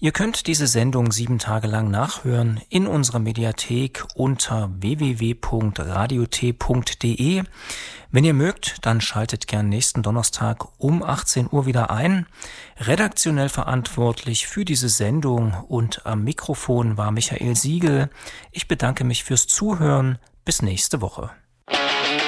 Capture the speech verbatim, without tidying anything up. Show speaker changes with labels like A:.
A: Ihr könnt diese Sendung sieben Tage lang nachhören in unserer Mediathek unter w w w punkt radio t punkt d e. Wenn ihr mögt, dann schaltet gern nächsten Donnerstag um achtzehn Uhr wieder ein. Redaktionell verantwortlich für diese Sendung und am Mikrofon war Michael Siegel. Ich bedanke mich fürs Zuhören. Bis nächste Woche.